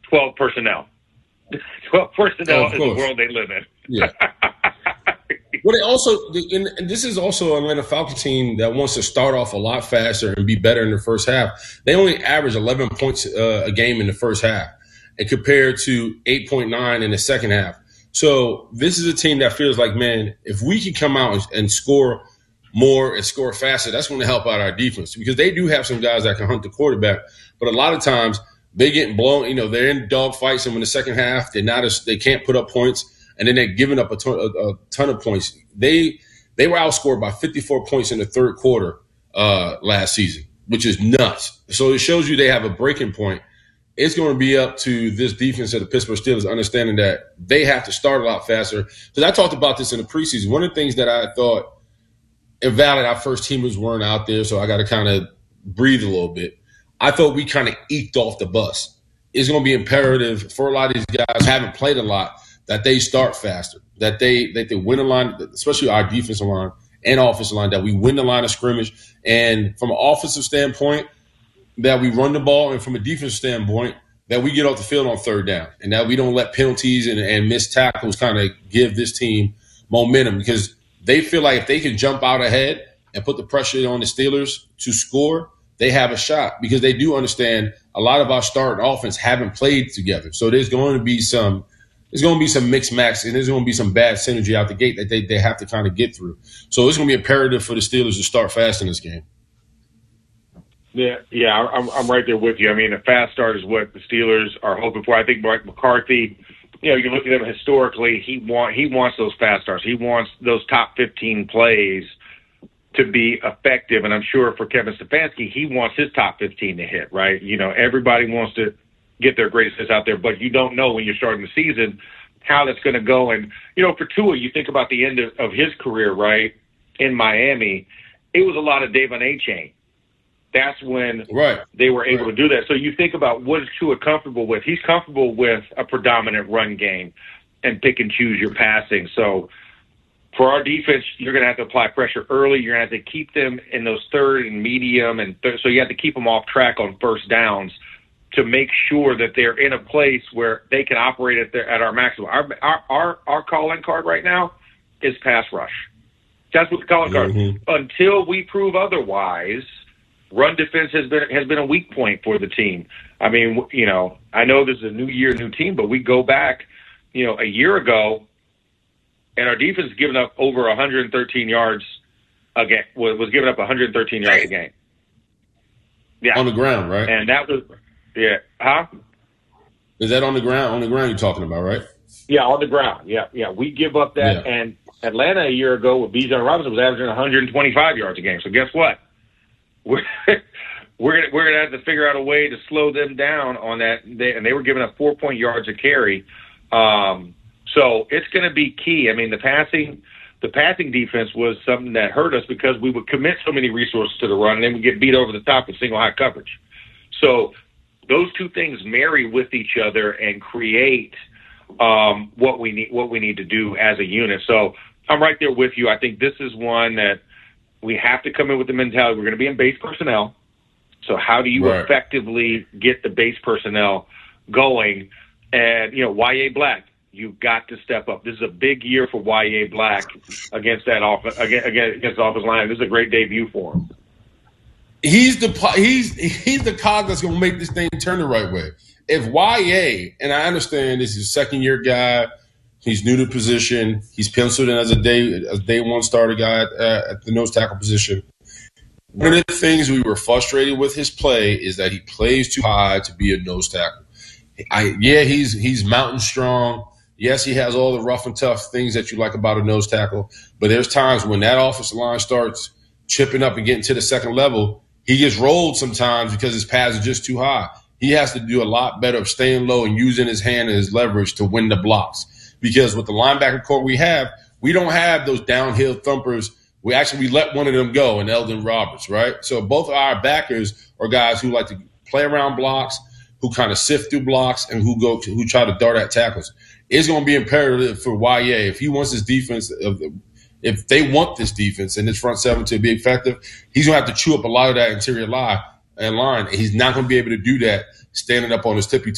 12 personnel. 12 personnel is the world they live in. Yeah. Well, they also, and this is also an Atlanta Falcons team that wants to start off a lot faster and be better in the first half. They only average 11 points a game in the first half, and compared to 8.9 in the second half. So this is a team that feels like, man, if we can come out and score more and score faster, that's going to help out our defense, because they do have some guys that can hunt the quarterback. But a lot of times they get blown. They're in dog fights, and in the second half, they can't put up points. And then they're giving up a ton of points. They were outscored by 54 points in the third quarter last season, which is nuts. So it shows you they have a breaking point. It's going to be up to this defense of the Pittsburgh Steelers understanding that they have to start a lot faster. Because I talked about this in the preseason. One of the things that I thought, invalid, our first teamers weren't out there, so I got to kind of breathe a little bit. I thought we kind of eked off the bus. It's going to be imperative for a lot of these guys who haven't played a lot that they start faster, that they win a line, especially our defensive line and offensive line, that we win the line of scrimmage. And from an offensive standpoint, that we run the ball, and from a defensive standpoint, that we get off the field on third down, and that we don't let penalties and missed tackles kind of give this team momentum, because they feel like if they can jump out ahead and put the pressure on the Steelers to score, they have a shot, because they do understand a lot of our starting offense haven't played together. So there's going to be some mixed match, and there's going to be some bad synergy out the gate that they have to kind of get through. So it's going to be imperative for the Steelers to start fast in this game. Yeah, I'm right there with you. I mean, a fast start is what the Steelers are hoping for. I think Mike McCarthy, you look at him historically, he wants those fast starts. He wants those top 15 plays to be effective. And I'm sure for Kevin Stefanski, he wants his top 15 to hit, right? Everybody wants to get their greatest hits out there, but you don't know when you're starting the season how that's going to go. And, for Tua, you think about the end of his career, right, in Miami, it was a lot of Devon A-Chain. That's when they were able to do that. So you think about what is Tua comfortable with. He's comfortable with a predominant run game and pick and choose your passing. So for our defense, you're going to have to apply pressure early. You're going to have to keep them in those third and medium. So you have to keep them off track on first downs to make sure that they're in a place where they can operate at our maximum. Our calling card right now is pass rush. That's what the calling card. Until we prove otherwise, run defense has been a weak point for the team. I mean, I know this is a new year, new team, but we go back, a year ago, and our defense given up over 113 yards a game. Was giving up 113 yards a game. Yeah, on the ground, right? And that was. Yeah. Huh? Is that on the ground? On the ground you're talking about, right? Yeah, on the ground. Yeah. We give up that. Yeah. And Atlanta a year ago with Bijan Robinson was averaging 125 yards a game. So guess what? We're gonna have to figure out a way to slow them down on that. And they were giving up 4 yards a carry. So it's going to be key. I mean, the passing defense was something that hurt us because we would commit so many resources to the run, and then we get beat over the top with single high coverage. So those two things marry with each other and create what we need to do as a unit. So I'm right there with you. I think this is one that we have to come in with the mentality. We're going to be in base personnel. So how do you effectively get the base personnel going? And, Y.A. Black, you've got to step up. This is a big year for Y.A. Black against that against the offensive line. This is a great debut for him. He's the cog that's going to make this thing turn the right way. If Y.A., and I understand this is a second-year guy, he's new to the position, he's penciled in as a day one starter guy at the nose tackle position. One of the things we were frustrated with his play is that he plays too high to be a nose tackle. He's mountain strong. Yes, he has all the rough and tough things that you like about a nose tackle, but there's times when that offensive line starts chipping up and getting to the second level, he gets rolled sometimes because his pads are just too high. He has to do a lot better of staying low and using his hand and his leverage to win the blocks. Because with the linebacker core we don't have those downhill thumpers. We let one of them go in Eldon Roberts, right? So both of our backers are guys who like to play around blocks, who kind of sift through blocks, and who try to dart at tackles. It's going to be imperative for Y.A. if he wants his defense if they want this defense and this front seven to be effective, he's going to have to chew up a lot of that interior line. And he's not going to be able to do that standing up on his tippy